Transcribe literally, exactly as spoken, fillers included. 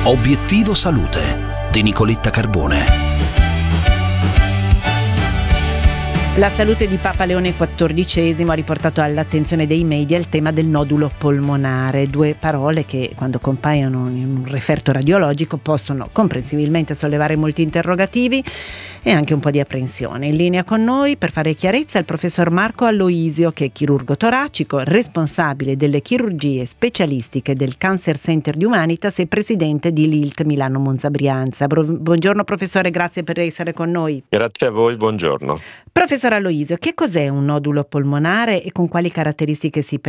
Obiettivo Salute di Nicoletta Carbone. La salute di Papa Leone quattordicesimo ha riportato all'attenzione dei media il tema del nodulo polmonare, due parole che quando compaiono in un referto radiologico possono comprensibilmente sollevare molti interrogativi e anche un po' di apprensione. In linea con noi per fare chiarezza il professor Marco Aloisio, che è chirurgo toracico, responsabile delle chirurgie specialistiche del Cancer Center di Humanitas e presidente di L'I L T Milano Monza Brianza. Buongiorno professore, grazie per essere con noi. Grazie a voi, buongiorno. Professor Aloisio, che cos'è un nodulo polmonare e con quali caratteristiche si